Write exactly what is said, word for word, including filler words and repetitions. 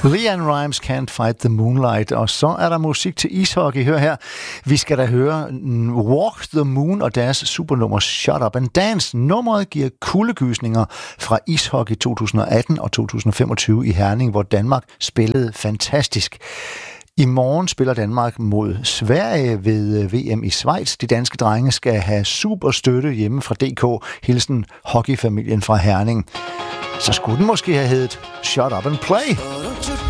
LeAnn Rimes, Can't Fight the Moonlight. Og så er der musik til ishockey. Hør her. Vi skal da høre Walk the Moon og deres supernummer Shut Up and Dance. Nummeret giver kuldegysninger fra ishockey to tusind atten og to tusind femogtyve i Herning, hvor Danmark spillede fantastisk. I morgen spiller Danmark mod Sverige ved V M i Schweiz. De danske drenge skal have super støtte hjemme fra D K. Hilsen hockeyfamilien fra Herning. Så skulle den måske have heddet Shut Up and Play.